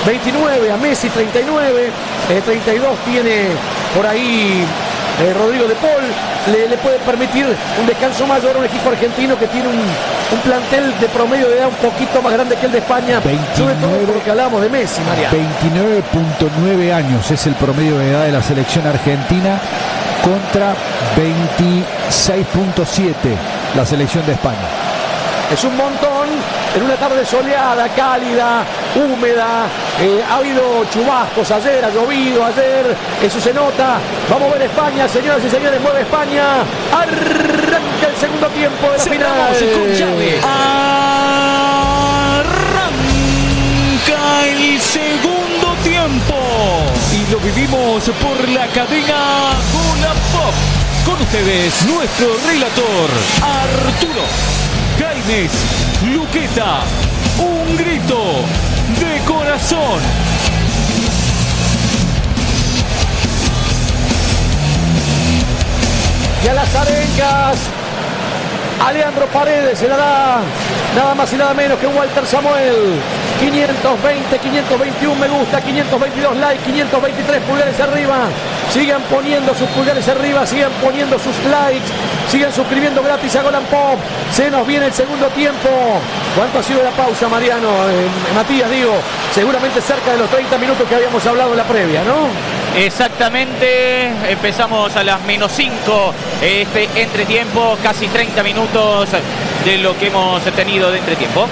29, a Messi 39, 32 tiene por ahí Rodrigo de Paul. Le puede permitir un descanso mayor a un equipo argentino que tiene un plantel de promedio de edad un poquito más grande que el de España, 29, sobre todo porque hablamos de Messi, María. 29.9 años es el promedio de edad de la selección argentina contra 26.7 la selección de España. Es un montón en una tarde soleada, cálida, húmeda. Ha habido chubascos ayer, ha llovido ayer, eso se nota. Vamos a ver España, señoras y señores, mueve España. Arranca el segundo tiempo de la final. Con llave. Arranca el segundo tiempo. Y lo vivimos por la cadena Bola Pop. Con ustedes, nuestro relator, Arturo Jaimes Luqueta. Un grito de corazón. Y a las arencas, Leandro Paredes se la da nada más y nada menos que Walter Samuel. 520, 521 me gusta, 522 like, 523 pulgares arriba. Sigan poniendo sus pulgares arriba, sigan poniendo sus likes, sigan suscribiendo gratis a Golan Pop. Se nos viene el segundo tiempo. ¿Cuánto ha sido la pausa, Mariano? Matías, digo, seguramente cerca de los 30 minutos que habíamos hablado en la previa, ¿no? Exactamente, empezamos a las -5 este entretiempo, casi 30 minutos de lo que hemos tenido de entretiempo.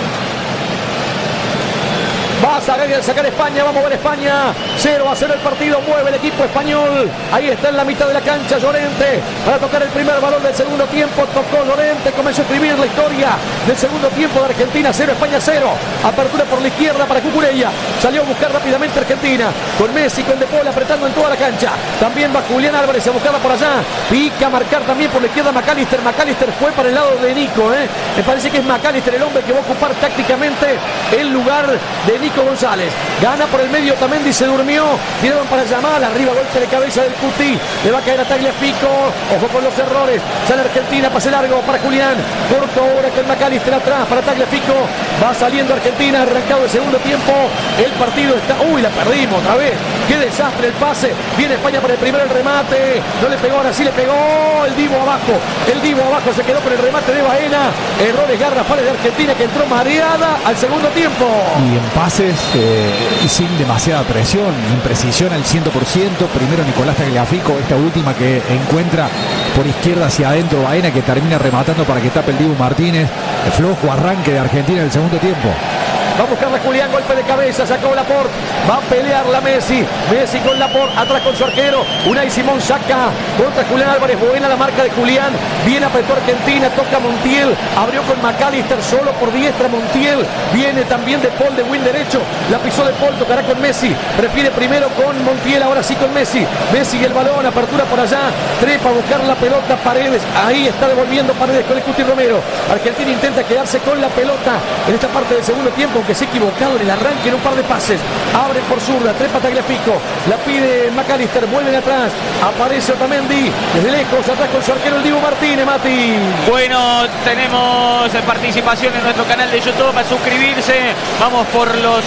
Va a sacar España, vamos a ver España. 0-0 el partido, mueve el equipo español. Ahí está en la mitad de la cancha Llorente para tocar el primer balón del segundo tiempo. Tocó Llorente, comenzó a escribir la historia del segundo tiempo de Argentina. 0, España 0. Apertura por la izquierda para Cucurella. Salió a buscar rápidamente Argentina. Con Messi, con De Paul apretando en toda la cancha. También va Julián Álvarez a buscarla por allá. Pica a marcar también por la izquierda McAllister. McAllister fue para el lado de Nico. Me parece que es McAllister el hombre que va a ocupar tácticamente el lugar de Nico González. Gana por el medio Otamendi, se durmió. Tiraron para Yamal, arriba golpe de cabeza del Cuti. Le va a caer a Tagliafico. Ojo con los errores. Sale Argentina, pase largo para Julián. Corto ahora con McAllister atrás para Tagliafico. Va saliendo Argentina, arrancado el segundo tiempo. El partido está... Uy, la perdimos otra vez. Qué desastre el pase. Viene España por el primero, el remate. No le pegó, ahora sí le pegó. El Divo abajo. El Divo abajo se quedó con el remate de Baena. Errores garrafales de Argentina que entró mareada al segundo tiempo. Y en pases y sin demasiada presión, imprecisión al 100%. Primero Nicolás Tagliafico, esta última que encuentra por izquierda hacia adentro Baena, que termina rematando para que tape el Dibu Martínez. El flojo arranque de Argentina en el segundo tiempo. Va a buscar a Julián, golpe de cabeza, sacó Laporte, va a pelear la Messi con Laporte, atrás con su arquero, Unai Simón saca contra Julián Álvarez, buena la marca de Julián, bien apretó Argentina, toca Montiel, abrió con McAllister, solo por diestra Montiel, viene también De Paul de wing derecho, la pisó De Paul, tocará con Messi, prefiere primero con Montiel, ahora sí con Messi y el balón, apertura por allá, trepa a buscar la pelota, Paredes, ahí está devolviendo Paredes con el Cuti Romero, Argentina intenta quedarse con la pelota en esta parte del segundo tiempo, que se ha equivocado en el arranque en un par de pases. Abre por zurda, trepa Tagliafico, la pide McAllister, vuelven atrás, aparece Otamendi, desde lejos, atrás con su arquero el Dibu Martínez, Mati. Bueno, tenemos participación en nuestro canal de YouTube, a suscribirse, vamos por los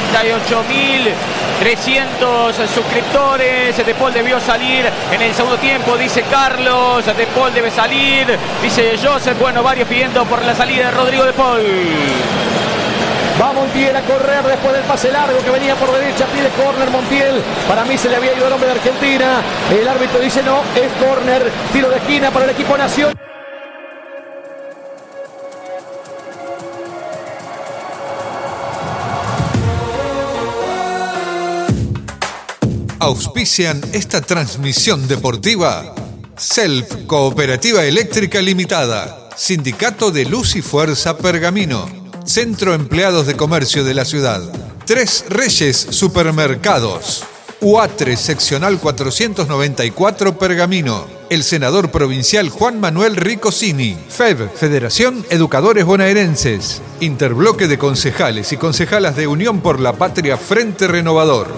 38.300 suscriptores. De Paul debió salir en el segundo tiempo, dice Carlos, De Paul debe salir, dice Joseph, bueno, varios pidiendo por la salida de Rodrigo De Paul. Va Montiel a correr después del pase largo que venía por derecha, pide córner Montiel. Para mí se le había ido el hombre de Argentina. El árbitro dice no, es córner. Tiro de esquina para el equipo Nación. Auspician esta transmisión deportiva Self Cooperativa Eléctrica Limitada, Sindicato de Luz y Fuerza Pergamino, Centro Empleados de Comercio de la Ciudad, Tres Reyes Supermercados, UATRE Seccional 494 Pergamino, el senador provincial Juan Manuel Ricosini, FEB, Federación Educadores Bonaerenses, Interbloque de Concejales y Concejalas de Unión por la Patria Frente Renovador.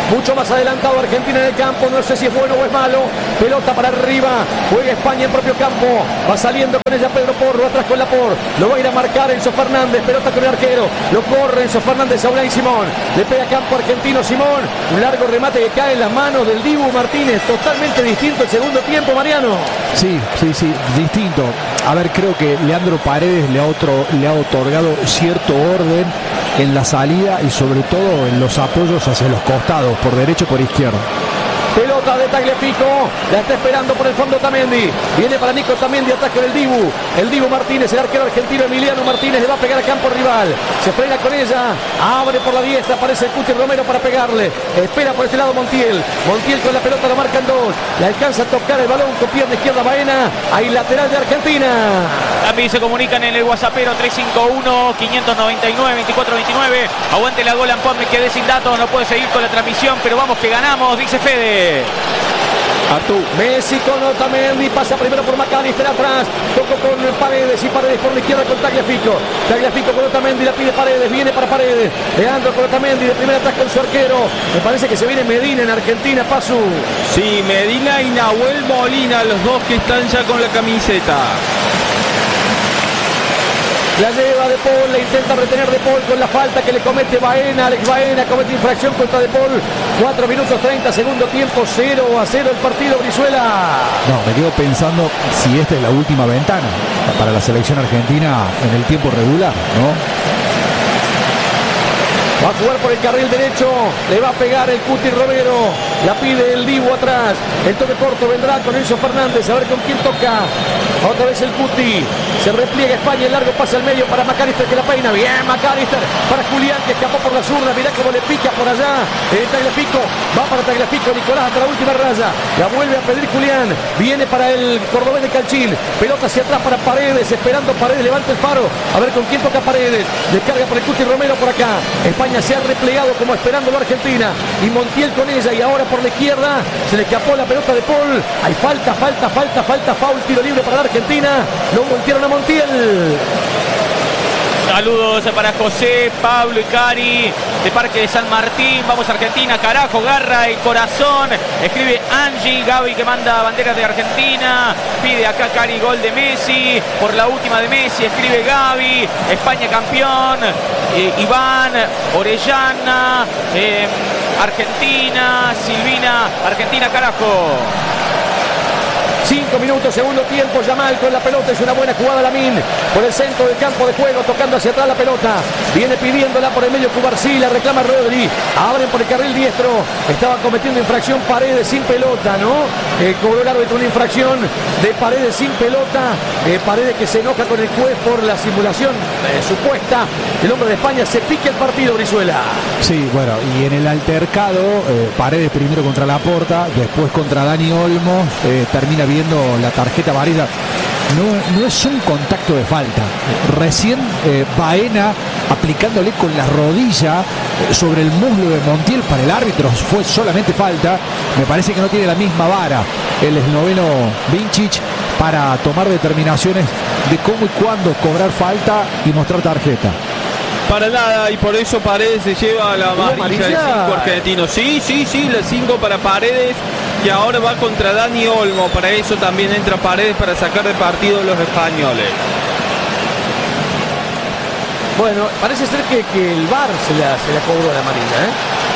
mucho más adelantado Argentina en el campo, no sé si es bueno o es malo. Pelota para arriba, juega España en propio campo, va saliendo con ella Pedro Porro, atrás con Laporte, lo va a ir a marcar Enzo Fernández, pelota con el arquero, lo corre Enzo Fernández a Unai Simón, le pega campo argentino Simón, un largo remate que cae en las manos del Dibu Martínez, totalmente distinto el segundo tiempo, Mariano. Sí, distinto. A ver, creo que Leandro Paredes le ha otorgado cierto orden en la salida y sobre todo en los apoyos hacia los costados, por derecho y por izquierda. Pelota de Tagliafico, la está esperando por el fondo Otamendi, viene para Nico Otamendi, ataque del Dibu, el Dibu Martínez, el arquero argentino Emiliano Martínez le va a pegar a campo rival, se frena con ella, abre por la diestra, aparece el Cuti Romero para pegarle, espera por este lado Montiel con la pelota, lo marcan dos, le alcanza a tocar el balón con pierna izquierda Baena, hay lateral de Argentina. También se comunican en el WhatsAppero 351-599-2429, aguante la Golan Pop, me quedé sin datos, no puede seguir con la transmisión, pero vamos que ganamos, dice Fede. Artú. Messi con Otamendi, pasa primero por McAllister atrás, tocó con Paredes y Paredes por la izquierda con Tagliafico con Otamendi, la pide Paredes, viene para Paredes, Leandro con Otamendi, de primera atrás con su arquero, me parece que se viene Medina en Argentina, Pasu. Sí, Medina y Nahuel Molina, los dos que están ya con la camiseta. La lleva De Paul, le intenta retener De Paul con la falta que le comete Baena. Alex Baena comete infracción contra De Paul. 4 minutos 30, segundo tiempo, 0-0 el partido, Brizuela. No, me quedo pensando si esta es la última ventana para la selección argentina en el tiempo regular, ¿no? Va a jugar por el carril derecho, le va a pegar el Cuti Romero, la pide el Dibu atrás, el toque corto vendrá con Enzo Fernández, a ver con quién toca, otra vez el Cuti, se repliega España, el largo pasa al medio para McAllister que la peina, bien McAllister, para Julián que escapó por la zurda, mirá cómo le pica por allá, Tagliafico, va para Tagliafico, Nicolás hasta la última raya, la vuelve a pedir Julián, viene para el cordobés de Calchín, pelota hacia atrás para Paredes, esperando Paredes, levanta el faro, a ver con quién toca Paredes, descarga por el Cuti Romero por acá, España se ha replegado como esperando la Argentina y Montiel con ella y ahora por la izquierda se le escapó la pelota de Paul, hay falta, foul, tiro libre para la Argentina, lo voltearon a Montiel. Saludos para José, Pablo y Cari de Parque de San Martín. Vamos a Argentina, carajo, garra y corazón. Escribe Angie, Gaby que manda banderas de Argentina. Pide acá Cari gol de Messi. Por la última de Messi, escribe Gaby. España campeón. Iván, Orellana, Argentina, Silvina, Argentina, carajo. 5 minutos, segundo tiempo, Yamal con la pelota, es una buena jugada Lamine, por el centro del campo de juego, tocando hacia atrás la pelota, viene pidiéndola por el medio Cubarsí, la reclama Rodri, abren por el carril diestro, estaba cometiendo infracción Paredes sin pelota, ¿no? Cobró el árbitro una infracción de Paredes sin pelota, Paredes que se enoja con el juez por la simulación supuesta, el hombre de España se pique el partido, Brizuela. Sí, bueno, y en el altercado, Paredes primero contra Laporta, después contra Dani Olmo, termina viendo la tarjeta amarilla. No es un contacto de falta. Recién Baena aplicándole con la rodilla sobre el muslo de Montiel, para el árbitro fue solamente falta. Me parece que no tiene la misma vara el esloveno Vincic para tomar determinaciones de cómo y cuándo cobrar falta y mostrar tarjeta. Para nada, y por eso Paredes se lleva la amarilla del 5 argentino. Sí, la 5 para Paredes, y ahora va contra Dani Olmo. Para eso también entra Paredes, para sacar de partido a los españoles. Bueno, parece ser que el VAR se la cobró la amarilla,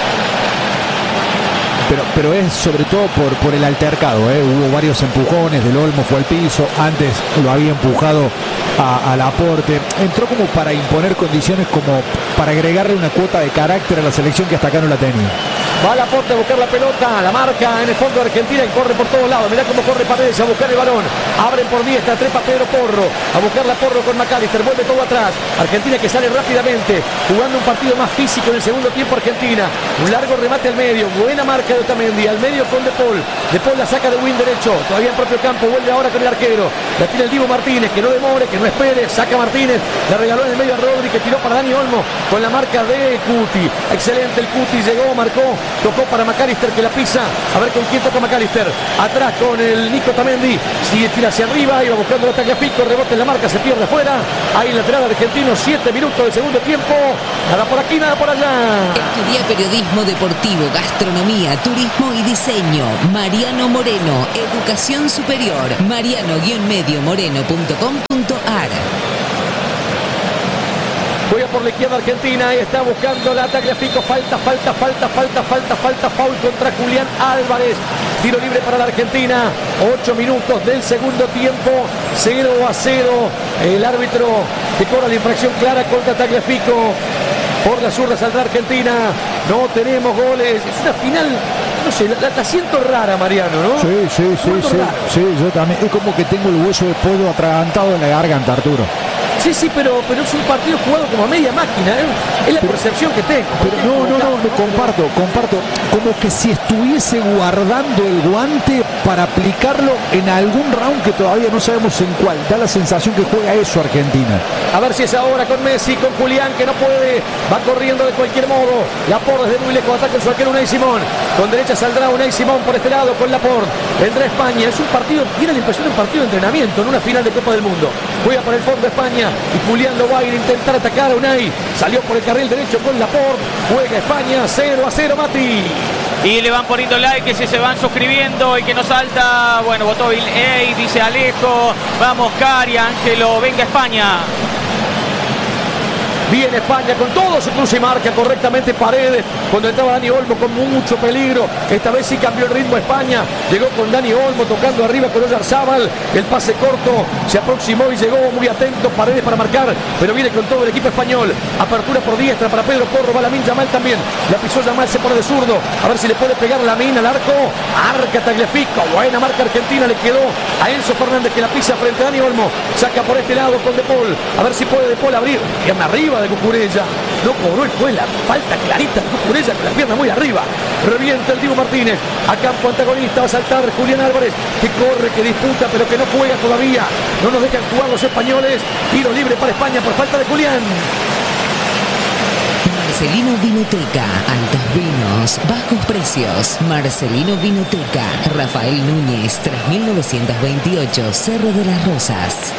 Pero es sobre todo por el altercado, hubo varios empujones, del Olmo fue al piso, antes lo había empujado a Laporte, entró como para imponer condiciones, como para agregarle una cuota de carácter a la selección que hasta acá no la tenía. Va Laporte a buscar la pelota, la marca en el fondo de Argentina y corre por todos lados. Mirá cómo corre Paredes a buscar el balón. Abren por diestra, trepa Pedro Porro a buscarla Porro con McAllister, vuelve todo atrás. Argentina que sale rápidamente, jugando un partido más físico en el segundo tiempo. Argentina, un largo remate al medio, buena marca de Otamendi, al medio con De Paul. De Paul la saca de wing derecho, todavía en propio campo, vuelve ahora con el arquero. La tiene el Dibu Martínez, que no demore, que no Gómez Pérez, saca Martínez, le regaló en el medio a Rodri, que tiró para Dani Olmo con la marca de Cuti. Excelente el Cuti, llegó, marcó, tocó para McAllister, que la pisa. A ver con quién toca McAllister. Atrás con el Nico Tamendi, sigue, tira hacia arriba, iba buscando el ataque a Fico, rebote en la marca, se pierde afuera. Ahí lateral argentino, 7 minutos del segundo tiempo. Nada por aquí, nada por allá. Estudia periodismo deportivo, gastronomía, turismo y diseño. Mariano Moreno, educación superior. mariano-moreno.com.ar. Juega por la izquierda Argentina y está buscando el ataque a Fico. Falta, foul contra Julián Álvarez. Tiro libre para la Argentina. 8 minutos del segundo tiempo. 0-0. El árbitro que cobra la infracción clara contra Tagliafico. Por la zurda saldrá Argentina. No tenemos goles. Es una final, no sé, la siento rara, Mariano, ¿no? Sí, yo también. Es como que tengo el hueso de pollo atragantado en la garganta, Arturo. Sí, pero es un partido jugado como a media máquina, ¿eh? Es la percepción que tengo. Pero no, comparto. Como que si estuviese guardando el guante para aplicarlo en algún round que todavía no sabemos en cuál. Da la sensación que juega eso Argentina. A ver si es ahora con Messi, con Julián, que no puede. Va corriendo de cualquier modo. Laporte desde muy lejos, ataca en su arquero Unai Simón. Con derecha saldrá Unai Simón por este lado con Laporte. Vendrá España. Es un partido, tiene la impresión de un partido de entrenamiento, en una final de Copa del Mundo. Juega por el fondo España. Y Julián lo va a ir a intentar atacar a Unai. Salió por el carril derecho con Laporte. Juega España 0-0, Mati. Y le van poniendo like, que se van suscribiendo y que nos salta. Bueno, votó Ey, dice Alejo. Vamos, Cari, Ángelo, venga España. Viene España con todo, se cruza y marca correctamente Paredes. Cuando entraba Dani Olmo con mucho peligro. Esta vez sí cambió el ritmo España. Llegó con Dani Olmo tocando arriba con Oyarzábal. El pase corto se aproximó y llegó muy atento Paredes para marcar. Pero viene con todo el equipo español. Apertura por diestra para Pedro Porro. Va Lamine Yamal también. La pisó Yamal, se pone de zurdo. A ver si le puede pegar Lamine al arco. Arca Tagliafico. Buena marca Argentina. Le quedó a Enzo Fernández, que la pisa frente a Dani Olmo. Saca por este lado con De Paul. A ver si puede De Paul abrir. Pierna arriba de Cucurella, no cobró el juez, la falta clarita de Cucurella con la pierna muy arriba. Revienta el Dibu Martínez, a campo antagonista, va a saltar Julián Álvarez, que corre, que disputa, pero que no juega todavía. No nos dejan jugar los españoles. Tiro libre para España por falta de Julián. Marcelino Vinoteca, altos vinos, bajos precios. Marcelino Vinoteca, Rafael Núñez, 3928, Cerro de las Rosas.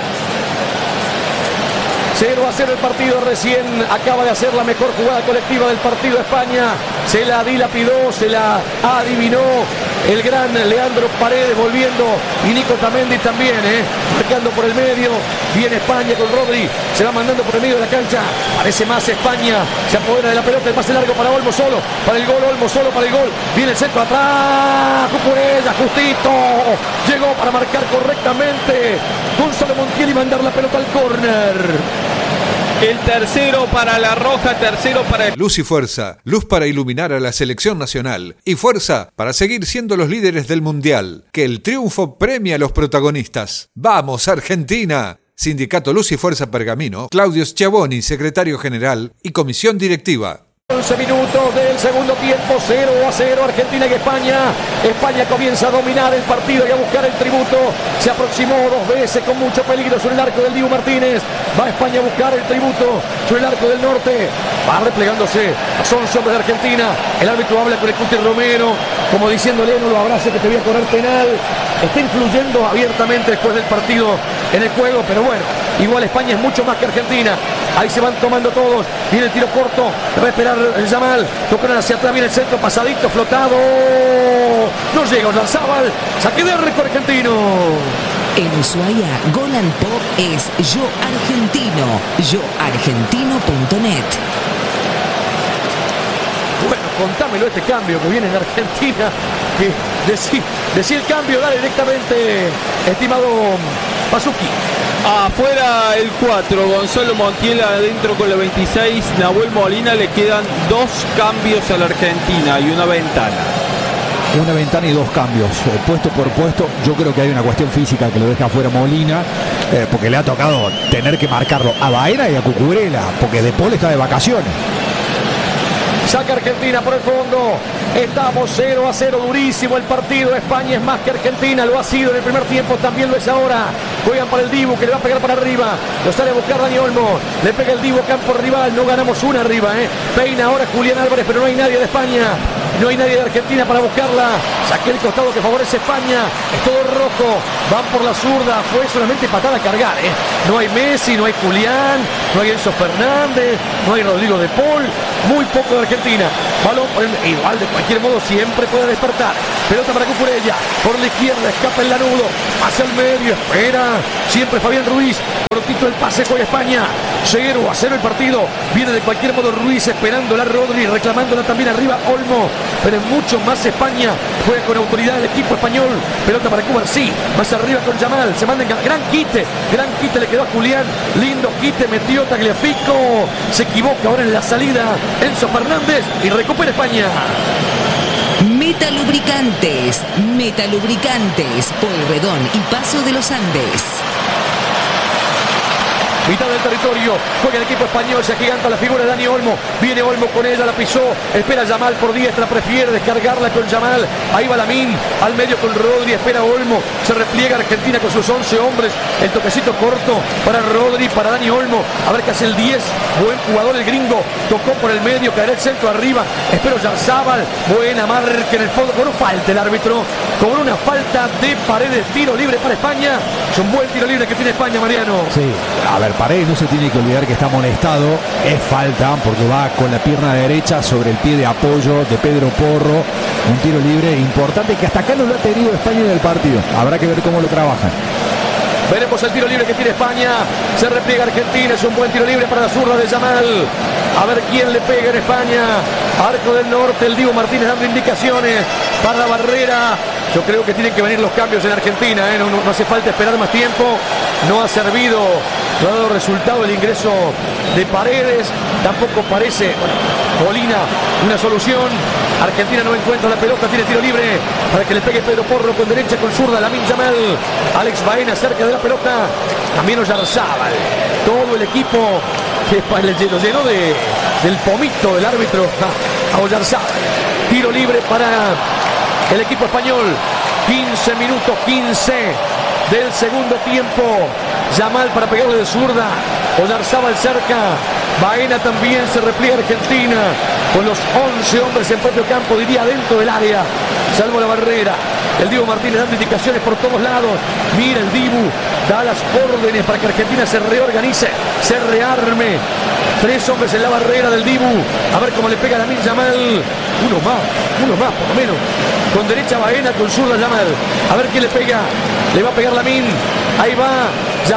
0-0 el partido, recién acaba de hacer la mejor jugada colectiva del partido España. Se la dilapidó, se la adivinó el gran Leandro Paredes volviendo. Y Nico Tamendi también, marcando por el medio. Viene España con Rodri, se va mandando por el medio de la cancha. Parece más España, se apodera de la pelota, el pase largo para Olmo solo, para el gol, Olmo solo para el gol. Viene el centro atrás, Cucurella, justito. Llegó para marcar correctamente Gonzalo Montiel y mandar la pelota al córner. El tercero para la Roja, tercero para... Luz y fuerza, luz para iluminar a la selección nacional y fuerza para seguir siendo los líderes del mundial. Que el triunfo premie a los protagonistas. ¡Vamos, Argentina! Sindicato Luz y Fuerza Pergamino, Claudio Schiavoni, secretario general y comisión directiva. 11 minutos del segundo tiempo, 0-0 Argentina y España. España comienza a dominar el partido y a buscar el tributo. Se aproximó 2 veces con mucho peligro sobre el arco del Dibu Martínez. Va España a buscar el tributo sobre el arco del norte. Va replegándose. Son hombres de Argentina. El árbitro habla con el Cuti Romero, como diciéndole: no lo abrace que te voy a cobrar penal. Está influyendo abiertamente después del partido en el juego, pero bueno, igual España es mucho más que Argentina. Ahí se van tomando todos. Viene el tiro corto. Va a esperar el Yamal. Tocan hacia atrás. Viene el centro pasadito, flotado. No llega Oyarzábal. Saque de arco argentino. En Ushuaia, Golan Pop es Yo Argentino. YoArgentino.net. Bueno, contámelo este cambio que viene en Argentina. Que decí el cambio, dale directamente, estimado Pasuki. Afuera el 4, Gonzalo Montiel adentro con la 26, Nahuel Molina. Le quedan 2 cambios a la Argentina y una ventana. Una ventana y 2 cambios, puesto por puesto. Yo creo que hay una cuestión física que lo deja afuera Molina, porque le ha tocado tener que marcarlo a Baena y a Cucurella, porque De Paul está de vacaciones. Saca Argentina por el fondo. Estamos 0-0, durísimo el partido. España es más que Argentina, lo ha sido en el primer tiempo, también lo es ahora. Juegan para el Dibu, que le va a pegar para arriba. Lo sale a buscar Dani Olmo. Le pega el Dibu, campo rival. No ganamos una arriba, Peina ahora Julián Álvarez, pero no hay nadie de España. No hay nadie de Argentina para buscarla. Saque el costado que favorece a España. Es todo rojo. Van por la zurda. Fue solamente patada a cargar, No hay Messi, no hay Julián, no hay Enzo Fernández, no hay Rodrigo de Paul. Muy poco de Argentina. Balón, igual de cualquier modo siempre puede despertar. Pelota para Cucurella. Por la izquierda escapa el Lanudo. Hacia el medio. Espera. Siempre Fabián Ruiz. Cortito el pase con España. 0-0 el partido. Viene de cualquier modo Ruiz esperándola Rodri. Reclamándola también arriba Olmo. Pero es mucho más España. Juega con autoridad el equipo español. Pelota para Cuba. Sí. Más arriba con Yamal. Se manda en gran quite. Gran quite le quedó a Julián. Lindo quite. Metió Tagliafico. Se equivoca ahora en la salida Enzo Fernández. Y recupera España. Metalubricantes. Metalubricantes. Pueyrredón y Paso de los Andes. Mitad del territorio, juega el equipo español, se agiganta la figura de Dani Olmo, viene Olmo con ella, la pisó, espera Yamal por diestra, prefiere descargarla con Yamal, ahí va Lamine, al medio con Rodri, espera Olmo, se repliega Argentina con sus 11 hombres, el toquecito corto para Rodri, para Dani Olmo, a ver qué hace el 10, buen jugador el gringo, tocó por el medio, caerá el centro arriba, espero Yarzábal, buena marca en el fondo, cobró falta el árbitro, cobró una falta de Paredes, tiro libre para España, es un buen tiro libre que tiene España, Mariano. Sí, a ver, Paredes no se tiene que olvidar que está amonestado, es falta porque va con la pierna derecha sobre el pie de apoyo de Pedro Porro, un tiro libre importante que hasta acá no lo ha tenido España en el partido, habrá que ver cómo lo trabajan. Veremos el tiro libre que tiene España. Se repliega Argentina. Es un buen tiro libre para la zurda de Yamal. A ver quién le pega en España. Arco del Norte. El Dibu Martínez dando indicaciones para la barrera. Yo creo que tienen que venir los cambios en Argentina. No hace falta esperar más tiempo. No ha servido. No ha dado resultado el ingreso de Paredes. Tampoco parece Molina una solución. Argentina no encuentra la pelota, tiene tiro libre para que le pegue Pedro Porro con derecha, con zurda, Lamine Yamal. Alex Baena cerca de la pelota, también Oyarzábal. Todo el equipo que lo llenó del pomito del árbitro a Oyarzábal. Tiro libre para el equipo español. 15 minutos, 15 del segundo tiempo. Yamal para pegarle de zurda. Oyarzábal cerca. Baena también, se repliega Argentina con los 11 hombres en propio campo, diría dentro del área, salvo la barrera. El Dibu Martínez dando indicaciones por todos lados. Mira el Dibu, da las órdenes para que Argentina se reorganice, se rearme. 3 hombres en la barrera del Dibu. A ver cómo le pega a Lamine Yamal. Uno más por lo menos. Con derecha Baena, con zurda Yamal. A ver quién le pega. Le va a pegar Lamine. Ahí va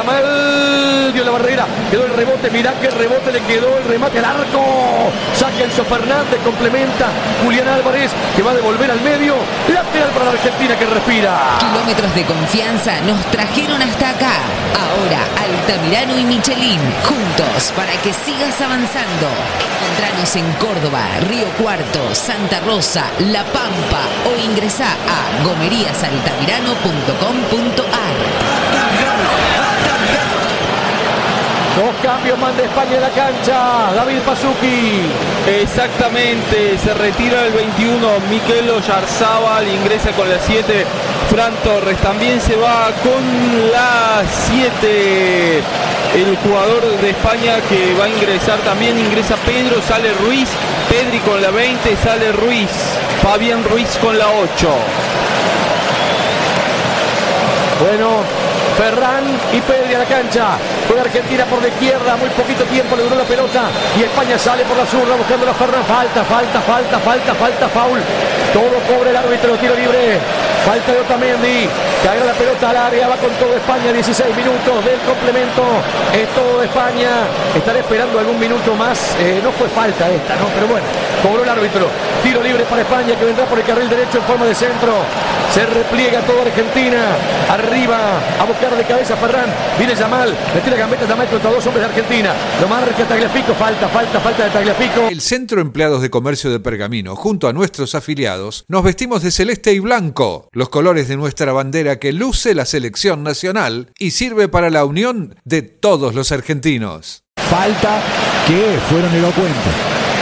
Yamal, dio la barrera, quedó el rebote, mirá que rebote le quedó, el remate al arco, saca Enzo Fernández, complementa Julián Álvarez, que va a devolver al medio, lateral para la Argentina que respira. Kilómetros de confianza nos trajeron hasta acá. Ahora Altamirano y Michelin, juntos para que sigas avanzando. Encontranos en Córdoba, Río Cuarto, Santa Rosa, La Pampa o ingresá a gomeríasaltamirano.com.ar. Dos cambios manda España en la cancha. David Pazuki. Exactamente, se retira el 21 Mikel Oyarzábal, ingresa con la 7 Fran Torres. También se va con la 7 el jugador de España que va a ingresar. También ingresa Pedro, sale Ruiz. Pedri con la 20, sale Ruiz. Fabián Ruiz con la 8. Bueno, Ferran y Pedri a la cancha. Juega Argentina por la izquierda, muy poquito tiempo le duró la pelota y España sale por la zurda buscando a Ferran. Falta, foul. Todo cobre el árbitro, tiro libre. Falta de Otamendi, cae la pelota al área, va con todo España, 16 minutos del complemento, es todo de España, estaré esperando algún minuto más, no fue falta esta, ¿no? Pero bueno, cobró el árbitro, tiro libre para España que vendrá por el carril derecho en forma de centro, se repliega toda Argentina, arriba, a buscar de cabeza Ferran, viene Yamal, mete la gambeta Yamal contra 2 hombres de Argentina, lo marca Tagliafico, falta de Tagliafico. El Centro Empleados de Comercio de Pergamino, junto a nuestros afiliados, nos vestimos de celeste y blanco, los colores de nuestra bandera que luce la selección nacional y sirve para la unión de todos los argentinos. Falta que fueron elocuentes.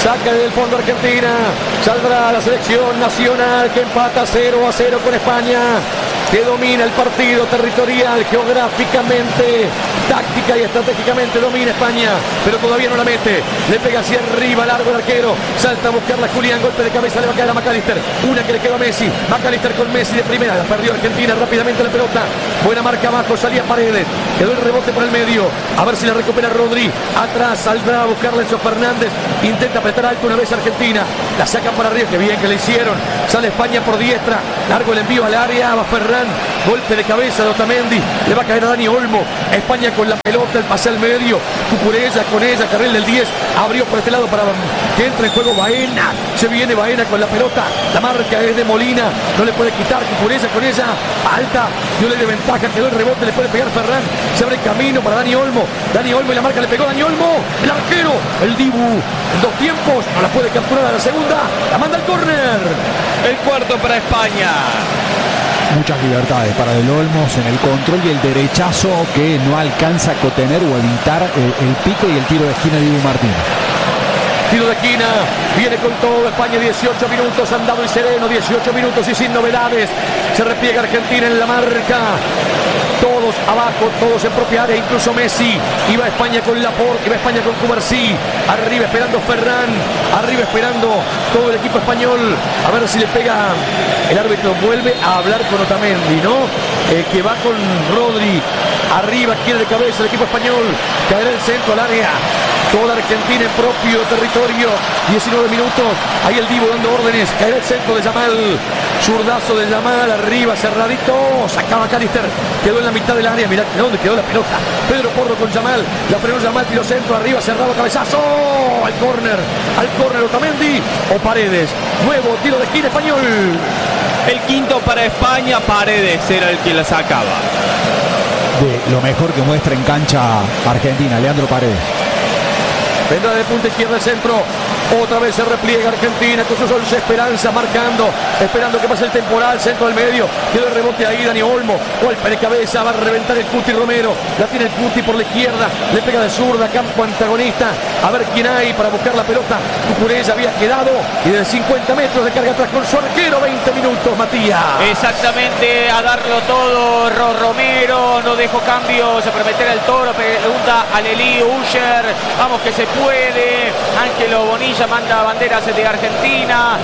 Saca del fondo Argentina. Saldrá la selección nacional que empata 0-0 con España, que domina el partido territorial, geográficamente, táctica y estratégicamente domina España, pero todavía no la mete. Le pega hacia arriba, largo el arquero, salta a buscarla Julián, golpe de cabeza, le va a caer a McAllister. Una que le quedó a Messi, McAllister con Messi de primera, la perdió Argentina rápidamente la pelota. Buena marca abajo, salía Paredes, quedó el rebote por el medio, a ver si la recupera Rodri. Atrás saldrá a buscarla Enzo Fernández, intenta apretar alto una vez Argentina, la sacan para arriba, que bien que le hicieron. Sale España por diestra, largo el envío al área, va Ferran, golpe de cabeza de Otamendi, le va a caer a Dani Olmo. España con la pelota, el pase al medio, Cucurella con ella, carril del 10, abrió por este lado para que entre en juego Baena. Se viene Baena con la pelota, la marca es de Molina, no le puede quitar Cucurella con ella, alta, no le de ventaja, quedó el rebote, le puede pegar Ferran, se abre camino para Dani Olmo y la marca le pegó Dani Olmo, el arquero, el Dibu, en 2 tiempos, no la puede capturar a la segunda, la manda al córner. El cuarto para España. Muchas libertades para Del Olmos en el control y el derechazo que no alcanza a contener o evitar el pico y el tiro de esquina de Dibu Martínez. Tiro de esquina, viene con todo España, 18 minutos andado y sereno, 18 minutos y sin novedades. Se repliega Argentina en la marca. Todos abajo, todos en propia área, incluso Messi. Iba España con Laporte, iba España con Cubarsí. Arriba esperando Ferran, arriba esperando todo el equipo español. A ver si le pega. El árbitro vuelve a hablar con Otamendi, ¿no? Que va con Rodri. Arriba, quiere de cabeza el equipo español. Caerá el centro al área. Toda Argentina en propio territorio. 19 minutos. Ahí el Dibu dando órdenes. Caerá el centro de Yamal. Zurdazo de Yamal. Arriba, cerradito. Sacaba McAllister. Quedó en la mitad del área. Mirá dónde quedó la pelota. Pedro Porro con Yamal. La frenó Yamal. Tiro centro. Arriba, cerrado. Cabezazo. Al córner. Otamendi o Paredes. Nuevo tiro de esquina español. El quinto para España. Paredes era el que la sacaba. De lo mejor que muestra en cancha Argentina, Leandro Paredes. Vendrá de punta izquierda el centro. Otra vez se repliega Argentina con sus 11 Esperanza marcando, esperando que pase el temporal, centro del medio, quedó el rebote ahí Dani Olmo, golpe de cabeza, va a reventar el Cuti Romero, la tiene el Cuti por la izquierda, le pega de zurda, campo antagonista, a ver quién hay para buscar la pelota. Cucurella había quedado y de 50 metros de carga atrás con su arquero, 20 minutos, Matías. Exactamente, a darlo todo Romero, no dejó cambios para meter al Toro, pregunta a Lelí Usher, vamos que se puede. Ángelo Bonilla manda banderas de Argentina.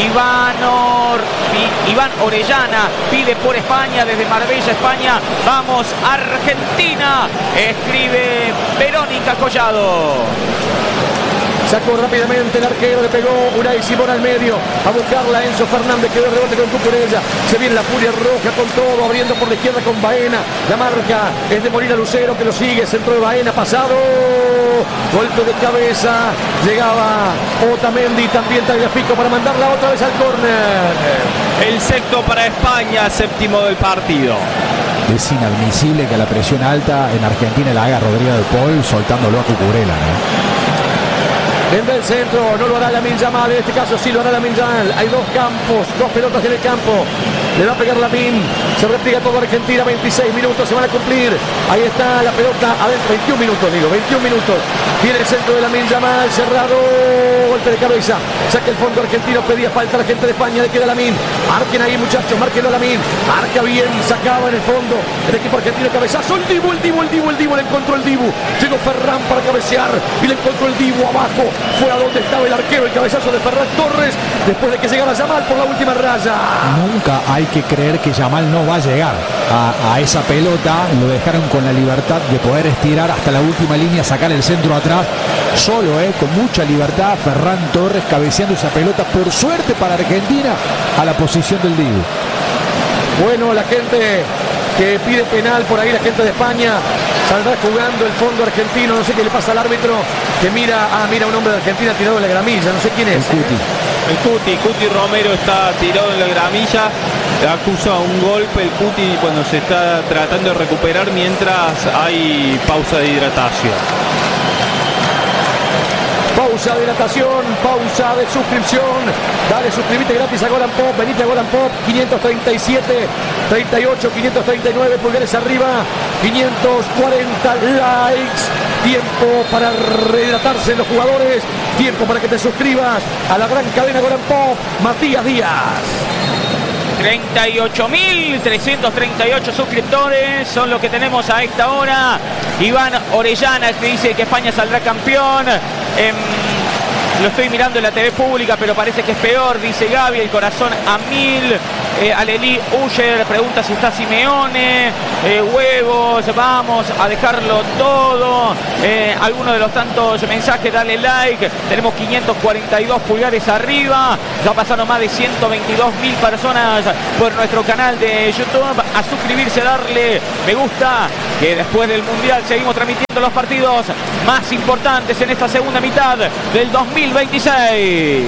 Iván Orellana pide por España desde Marbella, España. Vamos Argentina, escribe Verónica Collado. Sacó rápidamente el arquero, le pegó Unai Simón al medio, a buscarla Enzo Fernández, quedó el rebote con Cucurella, se viene la furia roja con todo, abriendo por la izquierda con Baena, la marca es de Molina Lucero que lo sigue, centro de Baena, pasado, golpe de cabeza, llegaba Otamendi, también Tagliafico para mandarla otra vez al córner. El sexto para España, séptimo del partido. Es inadmisible que a la presión alta en Argentina la haga Rodrigo de Paul soltándolo a Cucurella, ¿no? Vendrá el centro, no lo hará Lamine Yamal, en este caso sí lo hará Lamine Yamal. Hay 2 campos, 2 pelotas en el campo. Le va a pegar Lamine, se repliega todo Argentina, 26 minutos se van a cumplir. Ahí está la pelota adentro, 21 minutos. Viene el centro de Lamine Yamal, cerrado, golpe de cabeza. Saca el fondo argentino, pedía falta a la gente de España, le queda Lamine. Marquen ahí muchachos, márquenlo a Lamine. Marca bien, sacaba en el fondo el equipo argentino, cabezazo, el Dibu, le encontró el Dibu. Llegó Ferran para cabecear y le encontró el Dibu abajo. Fue a donde estaba el arquero, el cabezazo de Ferran Torres, después de que llegara Yamal por la última raya. Nunca hay que creer que Yamal no va a llegar a esa pelota. Lo dejaron con la libertad de poder estirar hasta la última línea, sacar el centro atrás, solo, con mucha libertad. Ferran Torres cabeceando esa pelota, por suerte para Argentina, a la posición del Dibu. Bueno, la gente que pide penal por ahí, la gente de España, saldrá jugando el fondo argentino, no sé qué le pasa al árbitro, que mira un hombre de Argentina tirado en la gramilla, no sé quién es. El Cuti Romero está tirado en la gramilla, acusa un golpe el Cuti cuando se está tratando de recuperar mientras hay pausa de hidratación. Pausa pausa de natación, pausa de suscripción. Dale, suscribite gratis a Golan Pop, venite a Golan Pop, 537, 38, 539 pulgares arriba, 540 likes. Tiempo para rehidratarse los jugadores, tiempo para que te suscribas a la gran cadena Golan Pop. Matías Díaz. 38.338 suscriptores son los que tenemos a esta hora. Iván Orellana, que dice que España saldrá campeón. Lo estoy mirando en la TV pública, pero parece que es peor, dice Gaby, el corazón a 1000. Alelí Uller pregunta si está Simeone. Huevos, vamos a dejarlo todo. Algunos de los tantos mensajes, dale like. Tenemos 542 pulgares arriba. Ya pasaron más de 122.000 personas por nuestro canal de YouTube. A suscribirse, darle me gusta, que después del Mundial seguimos transmitiendo los partidos más importantes en esta segunda mitad del 2026.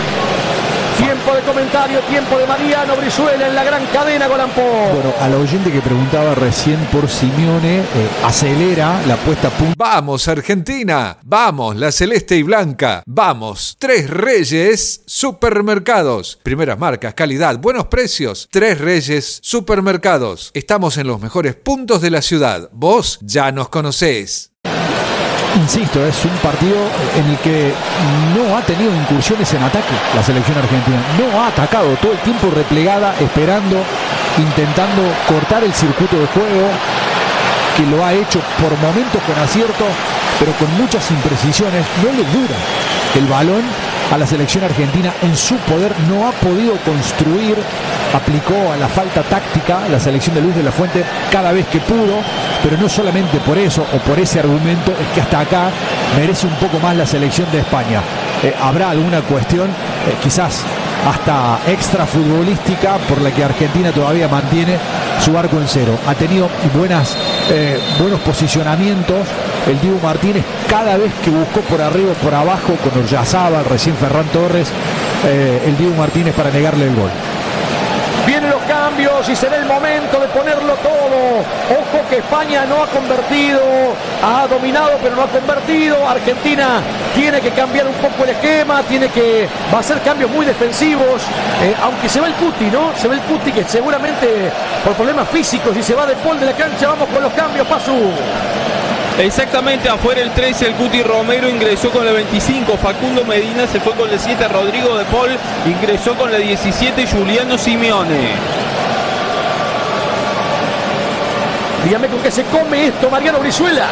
Tiempo de comentario, tiempo de Mariano Brizuela en la gran cadena Golan Pop. Bueno, al oyente que preguntaba recién por Simeone, acelera la puesta a punto. Vamos Argentina, vamos la celeste y blanca, vamos Tres Reyes Supermercados. Primeras marcas, calidad, buenos precios. Tres Reyes Supermercados. Estamos en los mejores puntos de la ciudad. Vos ya nos conocés. Insisto, es un partido en el que no ha tenido incursiones en ataque la selección argentina. No ha atacado, todo el tiempo replegada, esperando, intentando cortar el circuito de juego, que lo ha hecho por momentos con acierto, pero con muchas imprecisiones. No le dura el balón a la selección argentina en su poder, no ha podido construir. Aplicó a la falta táctica la selección de Luis de la Fuente cada vez que pudo, pero no solamente por eso o por ese argumento es que hasta acá merece un poco más la selección de España. Habrá alguna cuestión quizás hasta extra futbolística por la que Argentina todavía mantiene su arco en cero. Ha tenido buenos posicionamientos el Dibu Martínez cada vez que buscó por arriba o por abajo con Oryazábal, recién Ferran Torres, el Dibu Martínez para negarle el gol. Vienen los cambios y será el momento de ponerlo todo. Ojo que España no ha convertido, ha dominado pero no ha convertido. Argentina tiene que cambiar un poco el esquema, va a hacer cambios muy defensivos. Aunque se va el Cuti, ¿no? Se va el Cuti que seguramente por problemas físicos y se va de Paul de la cancha. Vamos con los cambios, Pasu. Exactamente, afuera el 13, el Cuti Romero ingresó con la 25, Facundo Medina se fue con la 7, Rodrigo de Paul ingresó con la 17, Juliano Simeone. Dígame con qué se come esto, Mariano Brizuela.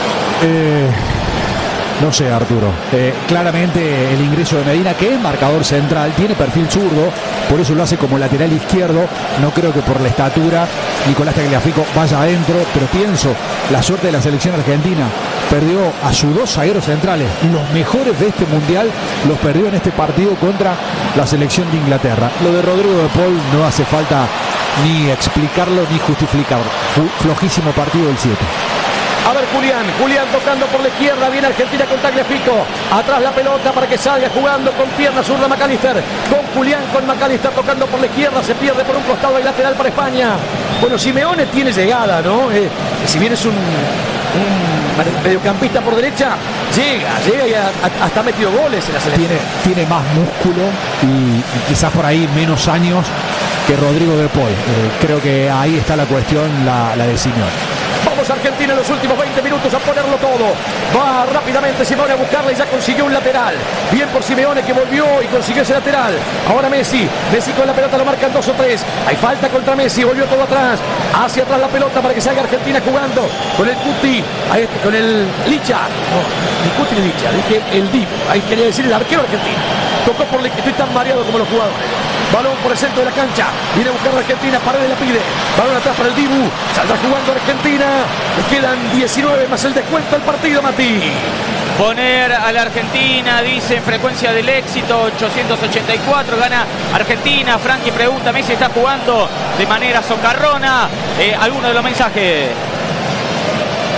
No sé, Arturo. Claramente el ingreso de Medina, que es marcador central, tiene perfil zurdo, por eso lo hace como lateral izquierdo. No creo que por la estatura Nicolás Tagliafico vaya adentro, pero pienso, la suerte de la selección argentina, perdió a sus dos zagueros centrales, los mejores de este mundial, los perdió en este partido contra la selección de Inglaterra. Lo de Rodrigo de Paul no hace falta ni explicarlo ni justificarlo. Flojísimo partido del 7. A ver, Julián tocando por la izquierda, viene Argentina con Tagliafico, atrás la pelota para que salga jugando con pierna zurda McAllister, con McAllister tocando por la izquierda, se pierde por un costado y lateral para España. Bueno, Simeone tiene llegada, ¿no? Si bien es un mediocampista por derecha, llega y hasta ha metido goles en la selección. Tiene más músculo y quizás por ahí menos años que Rodrigo de Paul. Creo que ahí está la cuestión, la de Simeone. Vamos Argentina en los últimos 20 minutos a ponerlo todo. Va rápidamente Simeone a buscarla y ya consiguió un lateral. Bien por Simeone que volvió y consiguió ese lateral. Ahora Messi con la pelota lo marcan 2 o 3. Hay falta contra Messi, volvió todo atrás. Hacia atrás la pelota para que salga Argentina jugando con el Cuti, con el Licha. No, ni Cuti ni Licha, dije el Dibu. Ahí quería decir el arquero argentino. Tocó por la, estoy tan mareado como los jugadores. Balón por el centro de la cancha. Viene a buscar a Argentina. Paredes la pide. Balón atrás para el Dibu. Saldrá jugando Argentina. Le quedan 19 más el descuento al partido, Mati. Poner a la Argentina, dice en frecuencia del éxito, 884, gana Argentina. Frankie pregunta, Messi está jugando de manera socarrona. ¿Alguno de los mensajes?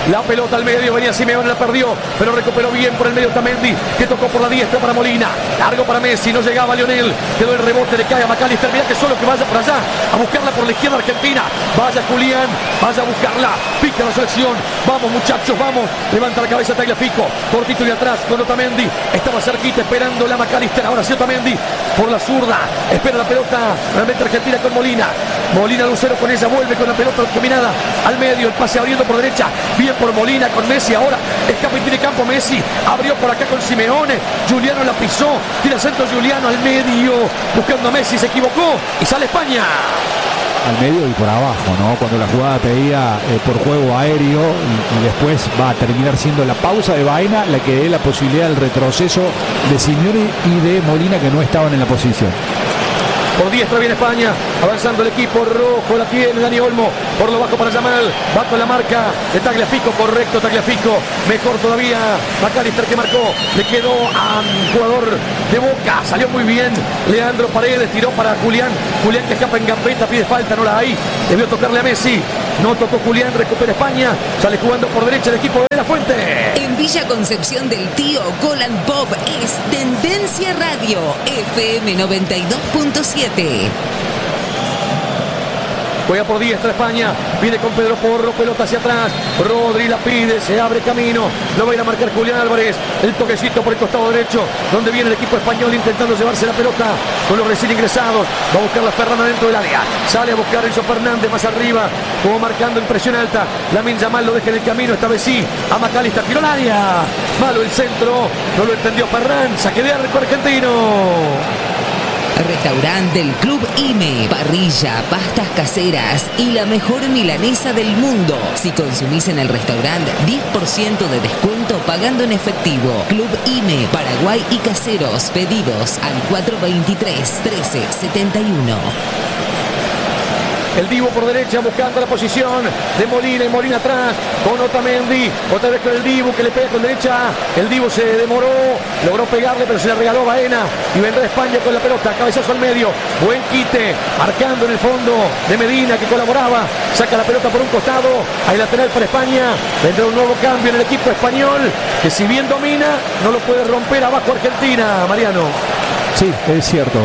La pelota al medio, venía Simeone, la perdió, pero recuperó bien por el medio Otamendi, que tocó por la diestra para Molina. Largo para Messi, no llegaba Lionel. Quedó el rebote, le cae a McAllister. Mirá que solo que vaya por allá a buscarla por la izquierda Argentina. Vaya Julián, vaya a buscarla. Pica la selección. Vamos muchachos, vamos. Levanta la cabeza Tagliafico. Cortito y atrás con Otamendi. Estaba cerquita esperando la McAllister. Ahora sí Otamendi por la zurda. Espera la pelota. Realmente Argentina con Molina. Molina Lucero con ella. Vuelve con la pelota combinada al medio. El pase abriendo por derecha. Bien por Molina con Messi. Ahora escapa y tiene campo Messi. Abrió por acá con Simeone. Juliano la pisó. Tira centro Juliano al medio. Buscando a Messi. Se equivocó. Y sale España. Al medio y por abajo, ¿no? Cuando la jugada pedía por juego aéreo y después va a terminar siendo la pausa de Baena la que dé la posibilidad del retroceso de Simeone y de Molina, que no estaban en la posición. Por diestra viene España, avanzando el equipo rojo, la tiene Dani Olmo, por lo bajo para Yamal, va con la marca de Tagliafico, correcto Tagliafico, mejor todavía McAllister que marcó, le quedó a un jugador de Boca, salió muy bien Leandro Paredes, tiró para Julián que escapa en gambeta, pide falta, no la hay, debió tocarle a Messi, no tocó Julián, recupera España, sale jugando por derecha el equipo de La Fuente. En Villa Concepción del Tío, Golan Pop es Tendencia Radio, FM 92.7. Juega por diestra España, viene con Pedro Porro, pelota hacia atrás, Rodri la pide, se abre camino, lo va a ir a marcar Julián Álvarez, el toquecito por el costado derecho, donde viene el equipo español intentando llevarse la pelota con los recién ingresados, va a buscar la Ferran dentro del área, sale a buscar Enzo Fernández más arriba, como marcando en presión alta, Lamine Yamal lo deja en el camino, esta vez sí, a McAllister, tiró al área, malo el centro, no lo entendió Ferran, saque de arco argentino. Restaurante del Club IME, parrilla, pastas caseras y la mejor milanesa del mundo. Si consumís en el restaurante, 10% de descuento pagando en efectivo. Club IME, Paraguay y Caseros. Pedidos al 423-1371. El Dibu por derecha buscando la posición de Molina y Molina atrás con Otamendi. Otra vez con el Dibu que le pega con derecha. El Dibu se demoró, logró pegarle pero se le regaló Baena. Y vendrá España con la pelota, cabezazo al medio. Buen quite, marcando en el fondo de Medina que colaboraba. Saca la pelota por un costado. Hay lateral para España. Vendrá un nuevo cambio en el equipo español que si bien domina, no lo puede romper abajo Argentina, Mariano. Sí, es cierto.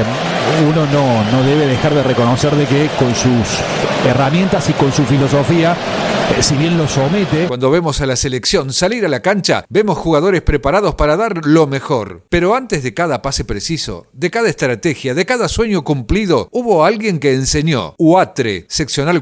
Uno no debe dejar de reconocer de que con sus herramientas y con su filosofía, si bien lo somete. Cuando vemos a la selección salir a la cancha, vemos jugadores preparados para dar lo mejor. Pero antes de cada pase preciso, de cada estrategia, de cada sueño cumplido, hubo alguien que enseñó. UATRE, seccional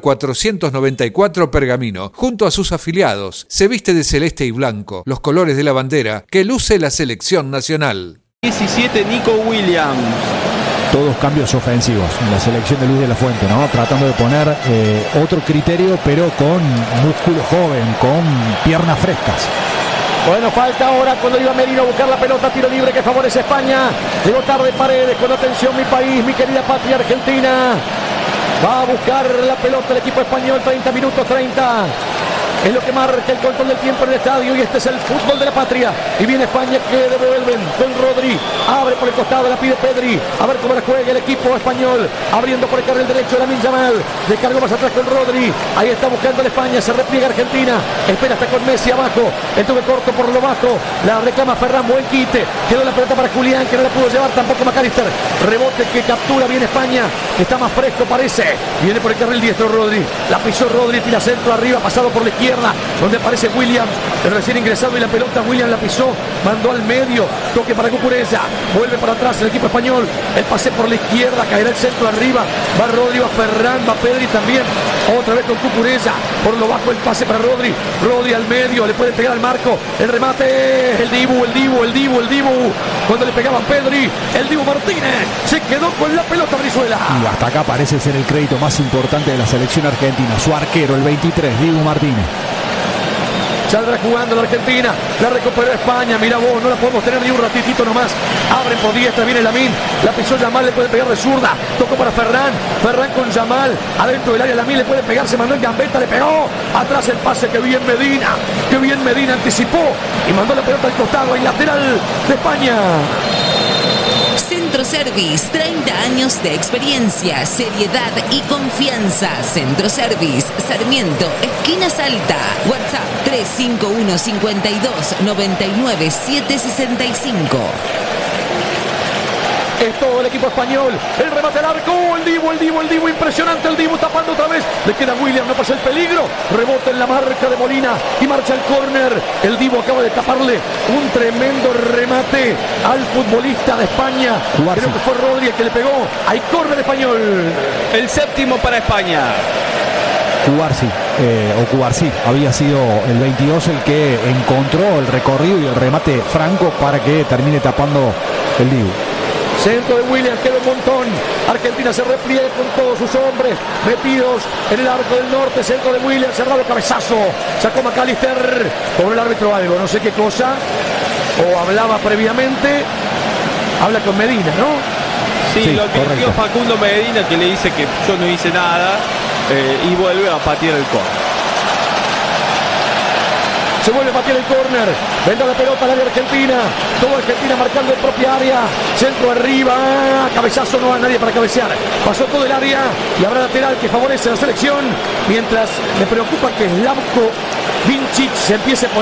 494 Pergamino, junto a sus afiliados, se viste de celeste y blanco, los colores de la bandera que luce la selección nacional. 17 Nico Williams. Todos cambios ofensivos en la selección de Luis de la Fuente, ¿no? Tratando de poner otro criterio, pero con músculo joven, con piernas frescas. Bueno, falta ahora cuando iba Merino a buscar la pelota, tiro libre que favorece a España. Llegó tarde Paredes, con atención mi país, mi querida patria Argentina. Va a buscar la pelota el equipo español, 30 minutos 30. Es lo que marca el control del tiempo en el estadio y este es el fútbol de la patria. Y viene España que devuelven con Rodri. Abre por el costado, la pide Pedri. A ver cómo la juega el equipo español. Abriendo por el carril derecho Lamine Yamal. Descargó más atrás con Rodri. Ahí está buscando la España. Se repliega Argentina. Espera hasta con Messi abajo. El toque corto por lo bajo. La reclama Ferran. Buen quite. Quedó la pelota para Julián que no la pudo llevar tampoco McAllister. Rebote que captura bien España. Está más fresco parece. Viene por el carril diestro Rodri. La pisó Rodri. Tira centro arriba. Pasado por la izquierda. Donde aparece William, el recién ingresado y la pelota William la pisó, mandó al medio, toque para Cucurella, vuelve para atrás el equipo español, el pase por la izquierda, caerá el centro arriba, va Rodri, va Ferran, va Pedri también, otra vez con Cucurella, por lo bajo el pase para Rodri, Rodri al medio, le puede pegar al marco, el remate, el Dibu, cuando le pegaban Pedri, el Dibu Martínez, se quedó con la pelota Brizuela. Y hasta acá parece ser el crédito más importante de la selección argentina, su arquero, el 23, Dibu Martínez. Saldrá jugando la Argentina, la recuperó España, mira vos, no la podemos tener ni un ratitito nomás. Abren por diestra, viene Lamine, la pisó Yamal, le puede pegar de zurda, tocó para Ferran con Yamal, adentro del área Lamine le puede pegar, se mandó en gambeta, le pegó, atrás el pase, que bien Medina anticipó y mandó la pelota al costado, y lateral de España. Centro Centro Service, 30 años de experiencia, seriedad y confianza. Centro Service, Sarmiento, esquina Salta. WhatsApp 351 52 99 765. Es todo el equipo español. El remate al arco. El Dibu. Impresionante el Dibu tapando otra vez. Le queda William. No pasa el peligro. Rebota en la marca de Molina. Y marcha el córner. El Dibu acaba de taparle un tremendo remate al futbolista de España. Cubarsi. Creo que fue Rodríguez que le pegó. Hay córner español. El séptimo para España. Cubarsi había sido el 22 el que encontró el recorrido y el remate franco para que termine tapando el Dibu. Centro de William, queda un montón. Argentina se repliega con todos sus hombres metidos en el arco del norte. Centro de William, cerrado, cabezazo. Sacó McAllister. Con el árbitro algo, no sé qué cosa. O hablaba previamente. Habla con Medina, ¿no? Sí, lo advirtió correcto. Facundo Medina, que le dice que yo no hice nada. Y vuelve a patear el córner. Se vuelve a patear el córner. Vendrá la pelota al área argentina. Toda Argentina marcando en propia área. Centro arriba. Cabezazo, no hay nadie para cabecear. Pasó todo el área y habrá lateral que favorece a la selección. Mientras me preocupa que Slavko Vincic se empiece a poner